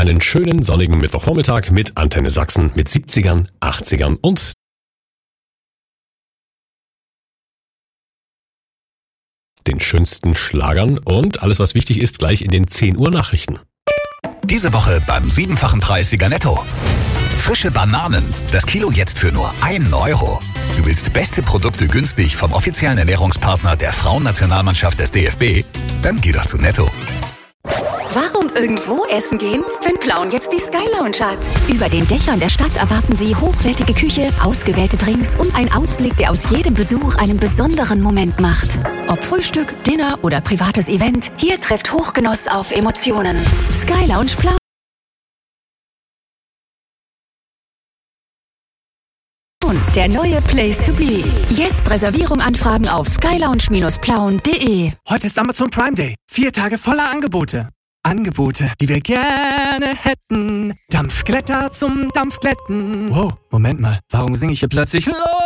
einen schönen sonnigen Mittwochvormittag mit Antenne Sachsen mit 70ern, 80ern und den schönsten Schlagern und alles, was wichtig ist, gleich in den 10 Uhr Nachrichten. Diese Woche beim 7-fachen Preis Sieger Netto. Frische Bananen, das Kilo jetzt für nur 1 Euro. Du willst beste Produkte günstig vom offiziellen Ernährungspartner der Frauennationalmannschaft des DFB? Dann geh doch zu Netto. Warum irgendwo essen gehen, wenn Plauen jetzt die Sky Lounge hat? Über den Dächern der Stadt erwarten Sie hochwertige Küche, ausgewählte Drinks und einen Ausblick, der aus jedem Besuch einen besonderen Moment macht. Ob Frühstück, Dinner oder privates Event, hier trifft Hochgenuss auf Emotionen. Sky Lounge Plauen. Der neue Place to be. Jetzt Reservierung anfragen auf skylounge-plauen.de. Heute ist Amazon Prime Day. 4 Tage voller Angebote. Angebote, die wir gerne hätten. Dampfglätter zum Dampfglätten. Wow, Moment mal. Warum singe ich hier plötzlich los?